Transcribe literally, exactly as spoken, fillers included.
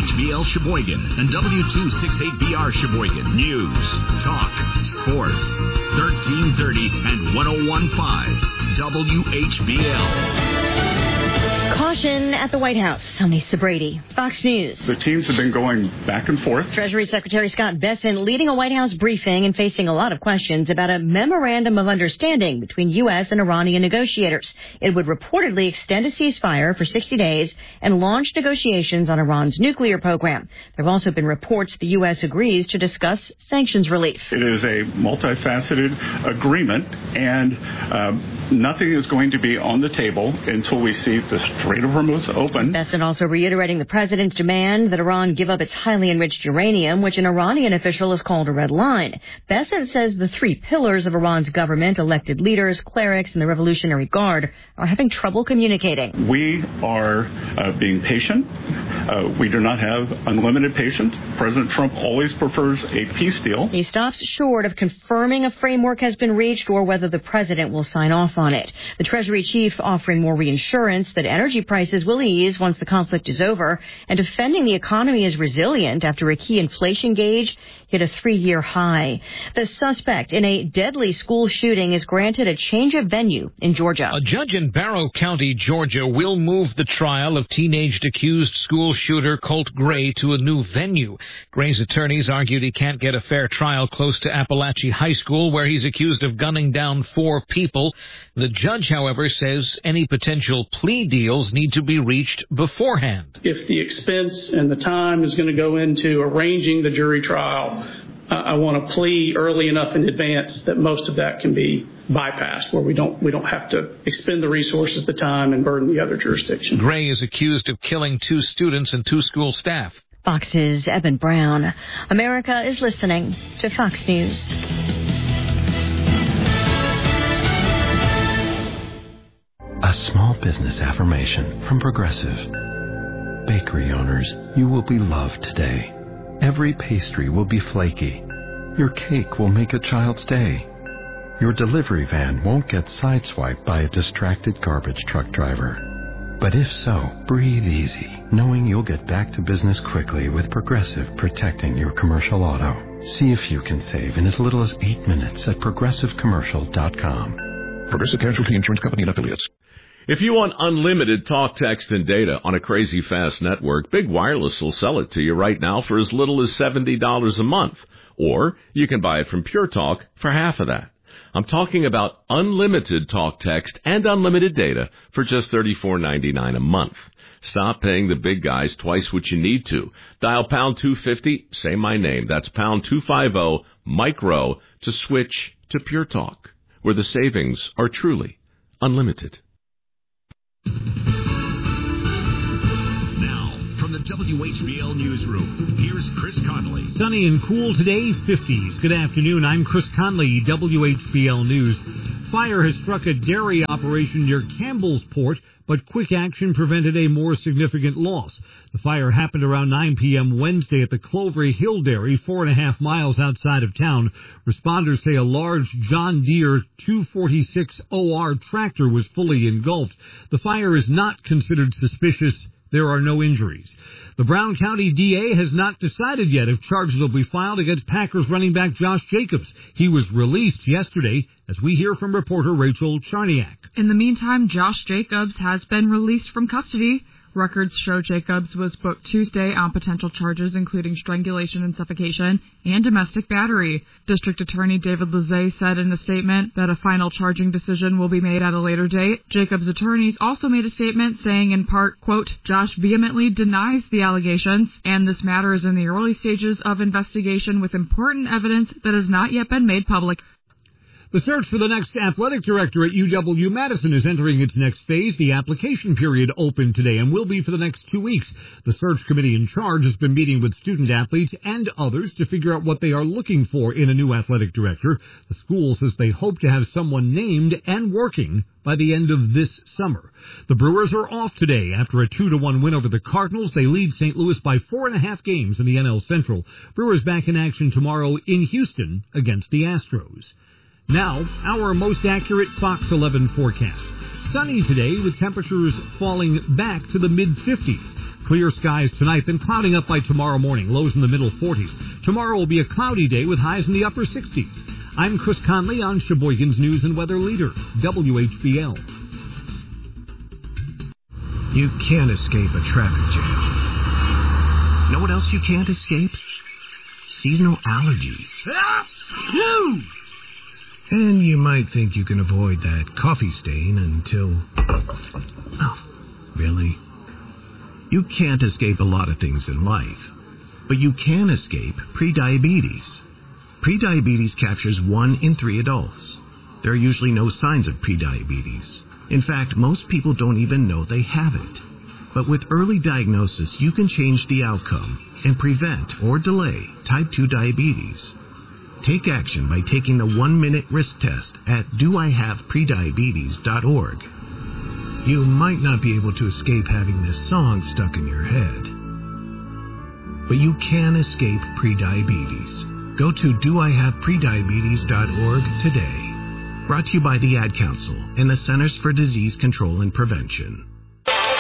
H B L Sheboygan and W two sixty-eight B R Sheboygan. News, talk, sports. thirteen thirty and ten fifteen W H B L. Caution at the White House. I'm Lisa Brady, Fox News. The teams have been going back and forth. Treasury Secretary Scott Bessent leading a White House briefing and facing a lot of questions about a memorandum of understanding between U S and Iranian negotiators. It would reportedly extend a ceasefire for sixty days and launch negotiations on Iran's nuclear program. There have also been reports the U S agrees to discuss sanctions relief. It is a multifaceted agreement, and uh, nothing is going to be on the table until we see the Strait of Hormuz open. Bessent also reiterating the president's demand that Iran give up its highly enriched uranium, which an Iranian official has called a red line. Bessent says the three pillars of Iran's government, elected leaders, clerics, and the Revolutionary Guard, are having trouble communicating. We are uh, being patient. Uh, we do not have unlimited patience. President Trump always prefers a peace deal. He stops short of confirming a framework has been reached or whether the president will sign off on it. The Treasury chief offering more reassurance that energy prices will ease once the conflict is over, and defending the economy is resilient after a key inflation gauge hit a three-year high. The suspect in a deadly school shooting is granted a change of venue in Georgia. A judge in Barrow County, Georgia, will move the trial of teenage accused school shooter Colt Gray to a new venue. Gray's attorneys argued he can't get a fair trial close to Appalachia High School, where he's accused of gunning down four people. The judge, however, says any potential plea deals need to be reached beforehand. If the expense and the time is going to go into arranging the jury trial, uh, I want to plea early enough in advance that most of that can be bypassed, where we don't we don't have to expend the resources, the time, and burden the other jurisdiction. Gray is accused of killing two students and two school staff. Fox's Evan Brown. America is listening to Fox News. A small business affirmation from Progressive. Bakery owners, you will be loved today. Every pastry will be flaky. Your cake will make a child's day. Your delivery van won't get sideswiped by a distracted garbage truck driver. But if so, breathe easy, knowing you'll get back to business quickly with Progressive protecting your commercial auto. See if you can save in as little as eight minutes at progressive commercial dot com. Progressive Casualty Insurance Company and Affiliates. If you want unlimited talk, text, and data on a crazy fast network, Big Wireless will sell it to you right now for as little as seventy dollars a month. Or you can buy it from Pure Talk for half of that. I'm talking about unlimited talk, text, and unlimited data for just thirty-four ninety-nine a month. Stop paying the big guys twice what you need to. Dial pound two fifty, say my name. That's pound two fifty, micro, to switch to Pure Talk, where the savings are truly unlimited. Now, from the W H B L Newsroom, here's Chris Conley. Sunny and cool today, fifties. Good afternoon, I'm Chris Conley, W H B L News. Fire has struck a dairy operation near Campbellsport, but quick action prevented a more significant loss. The fire happened around nine p.m. Wednesday at the Clover Hill Dairy, four and a half miles outside of town. Responders say a large John Deere two forty-six O R tractor was fully engulfed. The fire is not considered suspicious. There are no injuries. The Brown County D A has not decided yet if charges will be filed against Packers running back Josh Jacobs. He was released yesterday, as we hear from reporter Rachel Charniak. In the meantime, Josh Jacobs has been released from custody. Records show Jacobs was booked Tuesday on potential charges including strangulation and suffocation and domestic battery. District Attorney David Lezay said in a statement that a final charging decision will be made at a later date. Jacobs' attorneys also made a statement saying in part, quote, Josh vehemently denies the allegations, and this matter is in the early stages of investigation with important evidence that has not yet been made public. The search for the next athletic director at U W-Madison is entering its next phase. The application period opened today and will be for the next two weeks. The search committee in charge has been meeting with student athletes and others to figure out what they are looking for in a new athletic director. The school says they hope to have someone named and working by the end of this summer. The Brewers are off today after a two to one win over the Cardinals. They lead Saint Louis by four and a half games in the N L Central. Brewers back in action tomorrow in Houston against the Astros. Now, our most accurate Fox eleven forecast. Sunny today with temperatures falling back to the mid-fifties. Clear skies tonight, then clouding up by tomorrow morning. Lows in the middle forties. Tomorrow will be a cloudy day with highs in the upper sixties. I'm Chris Conley on Sheboygan's News and Weather Leader, W H B L. You can't escape a traffic jam. Know what else you can't escape? Seasonal allergies. And you might think you can avoid that coffee stain until... Oh, really? You can't escape a lot of things in life, but you can escape prediabetes. Prediabetes captures one in three adults. There are usually no signs of prediabetes. In fact, most people don't even know they have it. But with early diagnosis, you can change the outcome and prevent or delay type two diabetes. Take action by taking the one-minute risk test at do I have prediabetes dot org. You might not be able to escape having this song stuck in your head, but you can escape prediabetes. Go to do I have prediabetes dot org today. Brought to you by the Ad Council and the Centers for Disease Control and Prevention.